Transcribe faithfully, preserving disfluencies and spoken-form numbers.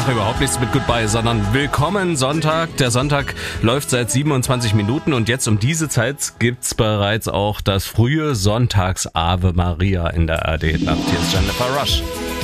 Ach, überhaupt nichts mit Goodbye, sondern Willkommen Sonntag. Der Sonntag läuft seit siebenundzwanzig Minuten und jetzt um diese Zeit gibt's bereits auch das frühe Sonntags-Ave Maria in der A R D-Nacht. Hier ist Jennifer Rush.